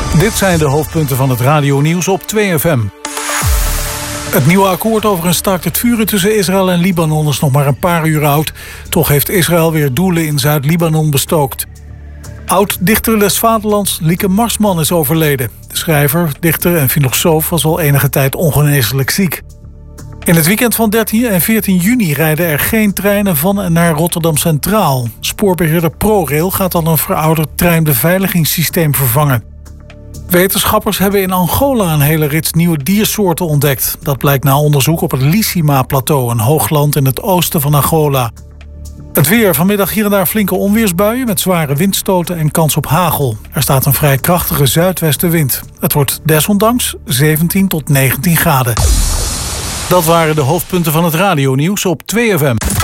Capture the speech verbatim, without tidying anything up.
Dit zijn de hoofdpunten van het radionieuws op twee F M. Het nieuwe akkoord over een staakt het vuren tussen Israël en Libanon is nog maar een paar uur oud. Toch heeft Israël weer doelen in Zuid-Libanon bestookt. Oud-dichter des Vaderlands Lieke Marsman is overleden. De schrijver, dichter en filosoof was al enige tijd ongeneeslijk ziek. In het weekend van dertien en veertien juni rijden er geen treinen van en naar Rotterdam Centraal. Spoorbeheerder ProRail gaat dan een verouderd treinbeveiligingssysteem vervangen. Wetenschappers hebben in Angola een hele rits nieuwe diersoorten ontdekt. Dat blijkt na onderzoek op het Lisima-plateau, een hoogland in het oosten van Angola. Het weer, vanmiddag hier en daar flinke onweersbuien met zware windstoten en kans op hagel. Er staat een vrij krachtige zuidwestenwind. Het wordt desondanks zeventien tot negentien graden. Dat waren de hoofdpunten van het radionieuws op twee F M.